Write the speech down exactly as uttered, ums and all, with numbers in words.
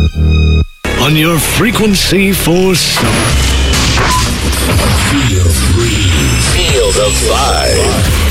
On your frequency for summer. Feel free. Feel the vibe.